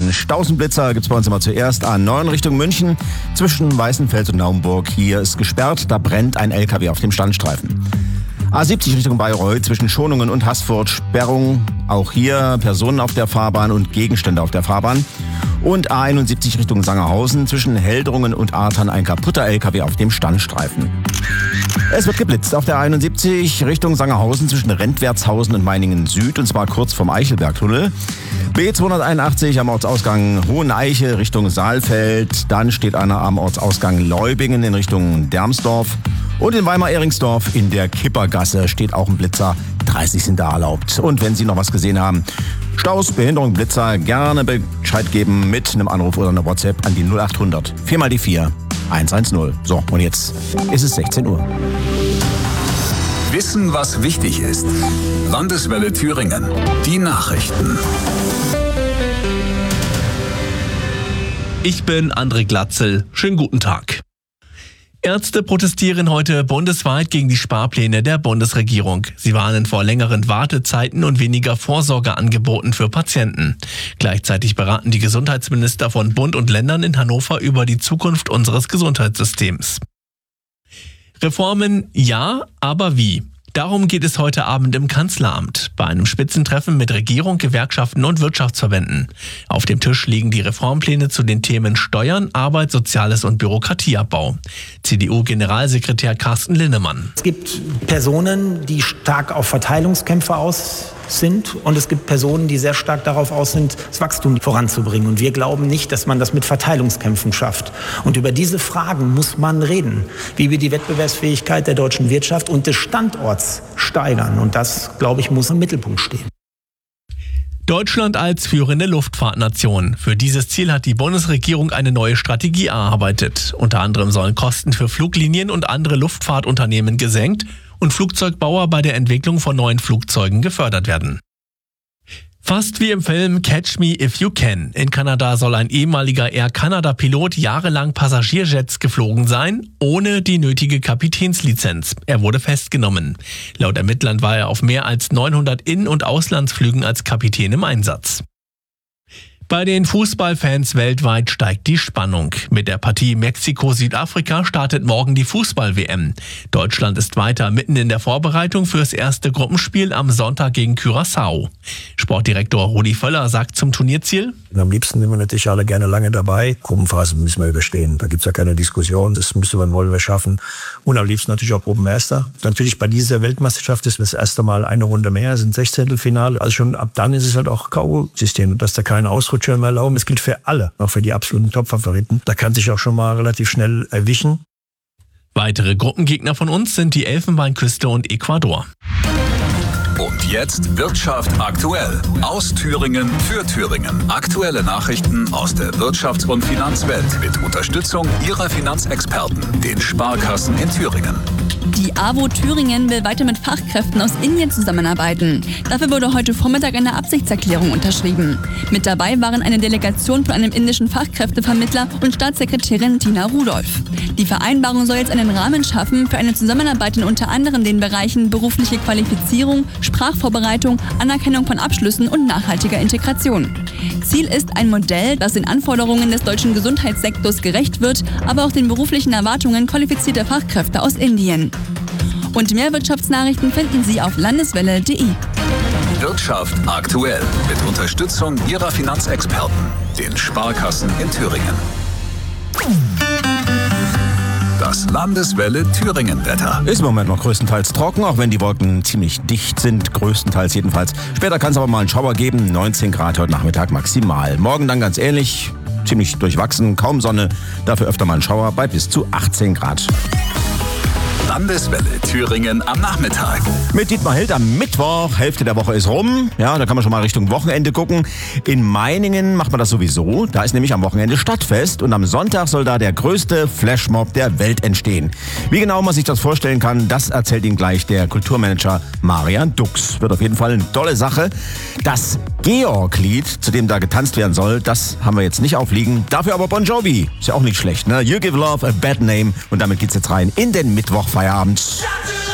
Den Stausenblitzer gibt es bei uns immer zuerst A9 Richtung München. Zwischen Weißenfels und Naumburg. Hier ist gesperrt, da brennt ein LKW auf dem Standstreifen. A70 Richtung Bayreuth zwischen Schonungen und Haßfurt. Sperrung. Auch hier Personen auf der Fahrbahn und Gegenstände auf der Fahrbahn. Und A71 Richtung Sangerhausen zwischen Heldrungen und Artern ein kaputter LKW auf dem Standstreifen. Es wird geblitzt auf der A71 Richtung Sangerhausen zwischen Rentwertshausen und Meiningen Süd, und zwar kurz vom Eichelbergtunnel. B281 am Ortsausgang Hoheneiche Richtung Saalfeld. Dann steht einer am Ortsausgang Leubingen in Richtung Dermsdorf. Und in Weimar-Ehringsdorf in der Kippergasse steht auch ein Blitzer. 30 sind da erlaubt. Und wenn Sie noch was gesehen haben, Staus, Behinderung, Blitzer, gerne Bescheid geben mit einem Anruf oder einer WhatsApp an die 0800 4 mal die 4 110. So, und jetzt ist es 16 Uhr. Wissen, was wichtig ist. Landeswelle Thüringen. Die Nachrichten. Ich bin André Glatzel. Schönen guten Tag. Ärzte protestieren heute bundesweit gegen die Sparpläne der Bundesregierung. Sie warnen vor längeren Wartezeiten und weniger Vorsorgeangeboten für Patienten. Gleichzeitig beraten die Gesundheitsminister von Bund und Ländern in Hannover über die Zukunft unseres Gesundheitssystems. Reformen ja, aber wie? Darum geht es heute Abend im Kanzleramt, bei einem Spitzentreffen mit Regierung, Gewerkschaften und Wirtschaftsverbänden. Auf dem Tisch liegen die Reformpläne zu den Themen Steuern, Arbeit, Soziales und Bürokratieabbau. CDU-Generalsekretär Carsten Linnemann. Es gibt Personen, die stark auf Verteilungskämpfe aus sind, und es gibt Personen, die sehr stark darauf aus sind, das Wachstum voranzubringen. Und wir glauben nicht, dass man das mit Verteilungskämpfen schafft. Und über diese Fragen muss man reden, wie wir die Wettbewerbsfähigkeit der deutschen Wirtschaft und des Standorts steigern. Und das, glaube ich, muss im Mittelpunkt stehen. Deutschland als führende Luftfahrtnation. Für dieses Ziel hat die Bundesregierung eine neue Strategie erarbeitet. Unter anderem sollen Kosten für Fluglinien und andere Luftfahrtunternehmen gesenkt und Flugzeugbauer bei der Entwicklung von neuen Flugzeugen gefördert werden. Fast wie im Film Catch Me If You Can. In Kanada soll ein ehemaliger Air Canada-Pilot jahrelang Passagierjets geflogen sein, ohne die nötige Kapitänslizenz. Er wurde festgenommen. Laut Ermittlern war er auf mehr als 900 In- und Auslandsflügen als Kapitän im Einsatz. Bei den Fußballfans weltweit steigt die Spannung. Mit der Partie Mexiko-Südafrika startet morgen die Fußball-WM. Deutschland ist weiter mitten in der Vorbereitung fürs erste Gruppenspiel am Sonntag gegen Curaçao. Sportdirektor Rudi Völler sagt zum Turnierziel: Am liebsten sind wir natürlich alle gerne lange dabei. Gruppenphase müssen wir überstehen. Da gibt's ja keine Diskussion. Das wollen wir schaffen. Und am liebsten natürlich auch Gruppenerster. Natürlich bei dieser Weltmeisterschaft ist das erste Mal eine Runde mehr, sind 16. Also schon ab dann ist es halt auch K.O.-System, dass da keine Ausrutscher mehr erlauben. Es gilt für alle, auch für die absoluten Top-Favoriten. Da kann sich auch schon mal relativ schnell erwischen. Weitere Gruppengegner von uns sind die Elfenbeinküste und Ecuador. Und jetzt Wirtschaft aktuell. Aus Thüringen für Thüringen. Aktuelle Nachrichten aus der Wirtschafts- und Finanzwelt mit Unterstützung Ihrer Finanzexperten, den Sparkassen in Thüringen. Die AWO Thüringen will weiter mit Fachkräften aus Indien zusammenarbeiten. Dafür wurde heute Vormittag eine Absichtserklärung unterschrieben. Mit dabei waren eine Delegation von einem indischen Fachkräftevermittler und Staatssekretärin Tina Rudolph. Die Vereinbarung soll jetzt einen Rahmen schaffen für eine Zusammenarbeit in unter anderem den Bereichen berufliche Qualifizierung, Sprachvorbereitung, Anerkennung von Abschlüssen und nachhaltiger Integration. Ziel ist ein Modell, das den Anforderungen des deutschen Gesundheitssektors gerecht wird, aber auch den beruflichen Erwartungen qualifizierter Fachkräfte aus Indien. Und mehr Wirtschaftsnachrichten finden Sie auf landeswelle.de. Wirtschaft aktuell mit Unterstützung Ihrer Finanzexperten, den Sparkassen in Thüringen. Das Landeswelle Thüringen-Wetter. Ist im Moment noch größtenteils trocken, auch wenn die Wolken ziemlich dicht sind, größtenteils jedenfalls. Später kann es aber mal einen Schauer geben, 19 Grad heute Nachmittag maximal. Morgen dann ganz ähnlich, ziemlich durchwachsen, kaum Sonne, dafür öfter mal ein Schauer bei bis zu 18 Grad. Landeswelle Thüringen am Nachmittag. Mit Dietmar Hild am Mittwoch, Hälfte der Woche ist rum. Ja, da kann man schon mal Richtung Wochenende gucken. In Meiningen macht man das sowieso. Da ist nämlich am Wochenende Stadtfest und am Sonntag soll da der größte Flashmob der Welt entstehen. Wie genau man sich das vorstellen kann, das erzählt Ihnen gleich der Kulturmanager Marian Dux. Wird auf jeden Fall eine tolle Sache. Das Georg-Lied, zu dem da getanzt werden soll, das haben wir jetzt nicht aufliegen. Dafür aber Bon Jovi. Ist ja auch nicht schlecht, ne? You Give Love a Bad Name. Und damit geht's jetzt rein in den Mittwochfeierabend.